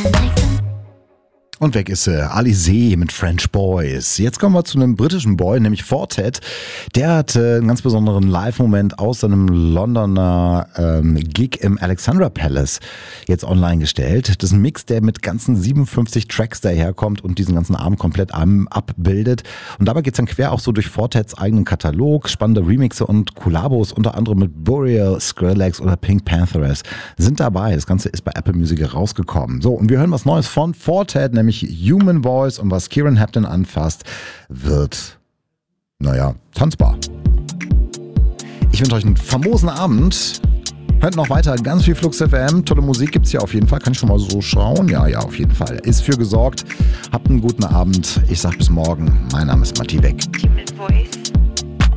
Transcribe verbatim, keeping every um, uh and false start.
Und weg ist sie, Alizé mit French Boys. Jetzt kommen wir zu einem britischen Boy, nämlich Fortet. Der hat äh, einen ganz besonderen Live-Moment aus seinem Londoner ähm, Gig im Alexandra Palace jetzt online gestellt. Das ist ein Mix, der mit ganzen siebenundfünfzig Tracks daherkommt und diesen ganzen Abend komplett am, abbildet. Und dabei geht es dann quer auch so durch Fortets eigenen Katalog. Spannende Remixe und Kollabos, unter anderem mit Burial, Skrillex oder Pink Pantheress sind dabei. Das Ganze ist bei Apple Music rausgekommen. So, und wir hören was Neues von Fortet, nämlich Human Voice, und was Kieran Hampton anfasst, wird, naja, tanzbar. Ich wünsche euch einen famosen Abend. Hört noch weiter, ganz viel Flux F M. Tolle Musik gibt's hier auf jeden Fall. Kann ich schon mal so schauen? Ja, ja, auf jeden Fall. Ist für gesorgt. Habt einen guten Abend. Ich sag bis morgen. Mein Name ist Matti Weg. Human Voice.